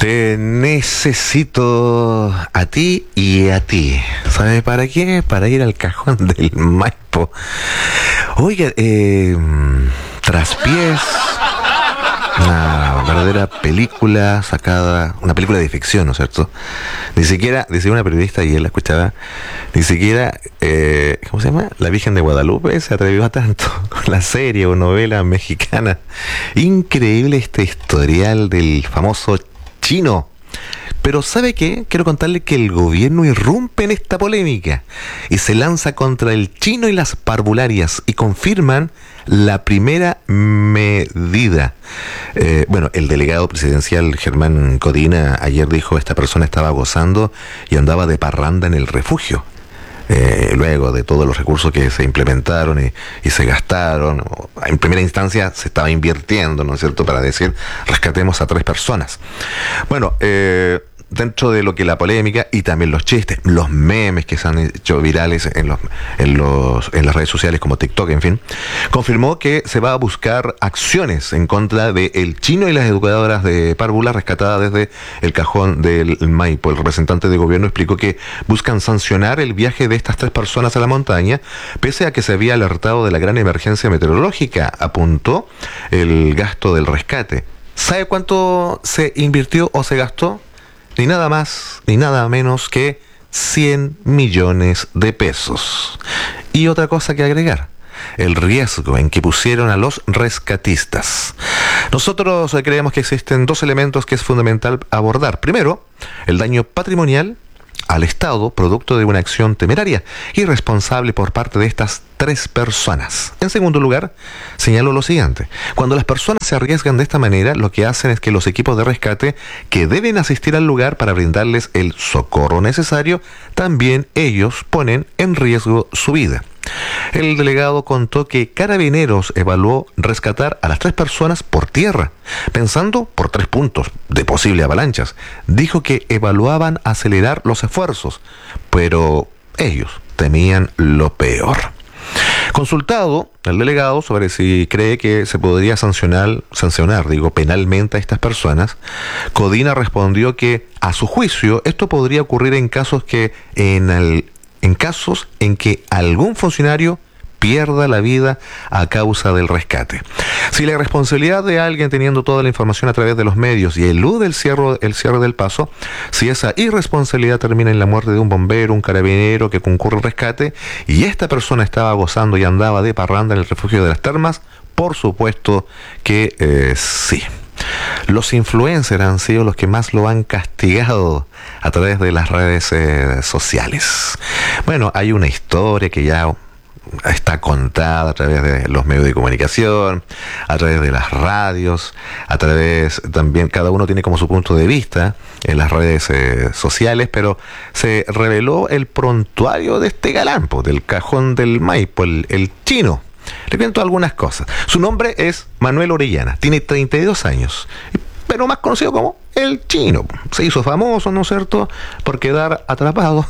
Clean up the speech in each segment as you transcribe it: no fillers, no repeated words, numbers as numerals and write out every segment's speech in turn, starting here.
Te necesito a ti y a ti. ¿Sabes para qué? Para ir al cajón del Maipo. Oiga, Traspiés, una verdadera película sacada, una película de ficción, ¿no es cierto? Ni siquiera, decía una periodista y él la escuchaba, ni siquiera, ¿cómo se llama? La Virgen de Guadalupe se atrevió a tanto con la serie o novela mexicana. Increíble este historial del famoso chino. Pero ¿sabe qué? Quiero contarle que el gobierno irrumpe en esta polémica y se lanza contra el chino y las parvularias y confirman la primera medida. Bueno, el delegado presidencial Germán Codina ayer dijo esta persona estaba gozando y andaba de parranda en el refugio. Luego de todos los recursos que se implementaron y se gastaron, en primera instancia se estaba invirtiendo, ¿no es cierto?, para decir, rescatemos a 3 personas. Bueno, dentro de lo que la polémica y también los chistes, los memes que se han hecho virales en las redes sociales como TikTok, en fin, confirmó que se va a buscar acciones en contra del chino y las educadoras de párvula rescatadas desde el cajón del Maipo. El representante de gobierno explicó que buscan sancionar el viaje de estas 3 personas a la montaña, pese a que se había alertado de la gran emergencia meteorológica, apuntó el gasto del rescate. ¿Sabe cuánto se invirtió o se gastó? Ni nada más, ni nada menos que 100 millones de pesos. Y otra cosa que agregar, el riesgo en que pusieron a los rescatistas. Nosotros creemos que existen 2 elementos que es fundamental abordar. Primero, el daño patrimonial al Estado, producto de una acción temeraria, irresponsable por parte de estas 3 personas. En segundo lugar, señaló lo siguiente: cuando las personas se arriesgan de esta manera, lo que hacen es que los equipos de rescate que deben asistir al lugar para brindarles el socorro necesario, también ellos ponen en riesgo su vida. El delegado contó que Carabineros evaluó rescatar a las 3 personas por tierra, pensando por 3 puntos de posibles avalanchas. Dijo que evaluaban acelerar los esfuerzos, pero ellos temían lo peor. Consultado el delegado sobre si cree que se podría sancionar penalmente a estas personas, Codina respondió que, a su juicio, esto podría ocurrir en casos en que algún funcionario pierda la vida a causa del rescate. Si la responsabilidad de alguien teniendo toda la información a través de los medios y elude el cierre del paso, si esa irresponsabilidad termina en la muerte de un bombero, un carabinero que concurre al rescate, y esta persona estaba gozando y andaba de parranda en el refugio de las termas, por supuesto que sí. Los influencers han sido los que más lo han castigado a través de las redes sociales. Bueno, hay una historia que ya está contada a través de los medios de comunicación, a través de las radios, a través también, cada uno tiene como su punto de vista en las redes sociales, pero se reveló el prontuario de este galán, del cajón del Maipo, el chino. Le cuento algunas cosas. Su nombre es Manuel Orellana, tiene 32 años, pero más conocido como el chino. Se hizo famoso, ¿no es cierto?, por quedar atrapado.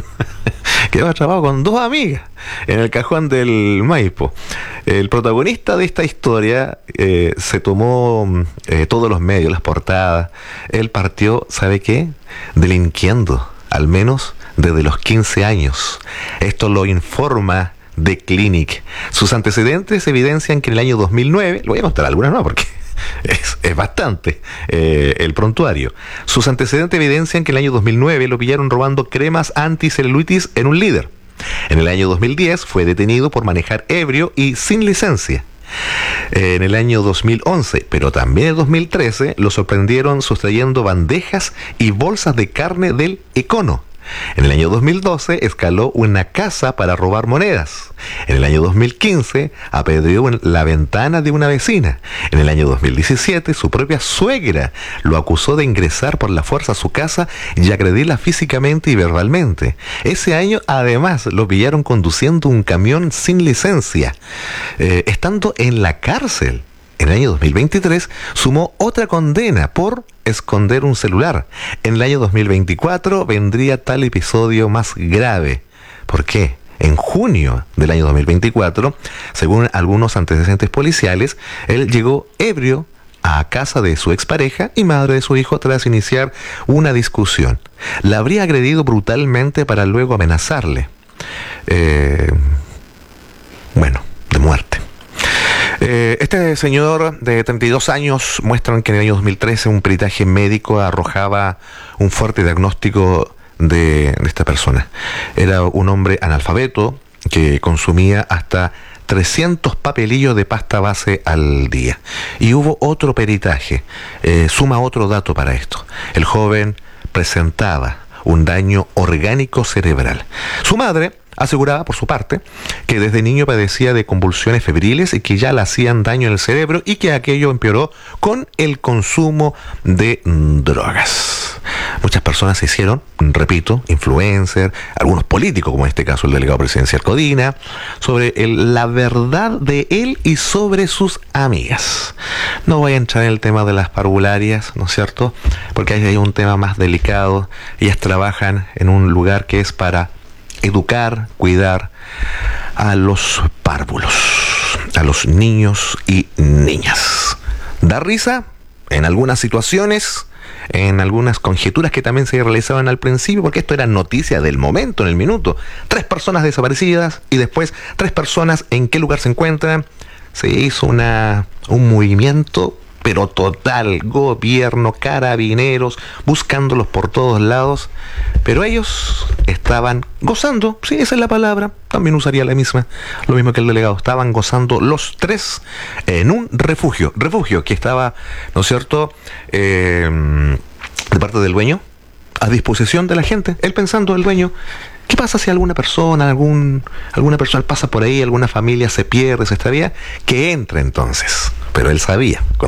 Quedó atrapado con 2 amigas en el cajón del Maipo. El protagonista de esta historia se tomó todos los medios, las portadas. Él partió, ¿sabe qué?, delinquiendo, al menos desde los 15 años. Esto lo informa The Clinic. Sus antecedentes evidencian que en el año 2009, lo voy a contar algunas no, porque es bastante el prontuario. Sus antecedentes evidencian que en el año 2009 lo pillaron robando cremas anticelulitis en un líder. En el año 2010 fue detenido por manejar ebrio y sin licencia. En el año 2011, pero también en 2013, lo sorprendieron sustrayendo bandejas y bolsas de carne del Econo. En el año 2012 escaló una casa para robar monedas. En el año 2015 apedreó la ventana de una vecina. En el año 2017 su propia suegra lo acusó de ingresar por la fuerza a su casa y agredirla físicamente y verbalmente. Ese año además lo pillaron conduciendo un camión sin licencia, estando en la cárcel. En el año 2023 sumó otra condena por esconder un celular. En el año 2024 vendría tal episodio más grave. ¿Por qué? En junio del año 2024, según algunos antecedentes policiales, él llegó ebrio a casa de su expareja y madre de su hijo tras iniciar una discusión. La habría agredido brutalmente para luego amenazarle. De muerte. Este señor de 32 años muestran que en el año 2013 un peritaje médico arrojaba un fuerte diagnóstico de esta persona. Era un hombre analfabeto que consumía hasta 300 papelillos de pasta base al día. Y hubo otro peritaje, suma otro dato para esto. El joven presentaba un daño orgánico cerebral. Su madre aseguraba, por su parte, que desde niño padecía de convulsiones febriles y que ya le hacían daño en el cerebro y que aquello empeoró con el consumo de drogas. Muchas personas se hicieron, repito, influencers, algunos políticos, como en este caso el delegado presidencial Codina, sobre la verdad de él y sobre sus amigas. No voy a entrar en el tema de las parvularias, ¿no es cierto? Porque ahí hay un tema más delicado. Ellas trabajan en un lugar que es para educar, cuidar a los párvulos, a los niños y niñas. Da risa en algunas situaciones, en algunas conjeturas que también se realizaban al principio, porque esto era noticia del momento, en el minuto. 3 personas desaparecidas y después 3 personas en qué lugar se encuentran. Se hizo un movimiento, pero total, gobierno, carabineros, buscándolos por todos lados, pero ellos estaban gozando, sí, esa es la palabra, también usaría la misma, lo mismo que el delegado, estaban gozando los 3 en un refugio que estaba, ¿no es cierto?, de parte del dueño, a disposición de la gente, él pensando, el dueño, ¿qué pasa si alguna persona pasa por ahí, alguna familia se pierde, se extravía? Que entre entonces. Pero él sabía,